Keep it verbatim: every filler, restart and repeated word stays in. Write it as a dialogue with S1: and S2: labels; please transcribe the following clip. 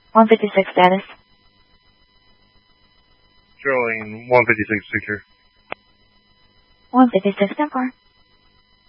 S1: one fifty-six status.
S2: Showing one fifty-six picture.
S1: one fifty-six, ten four.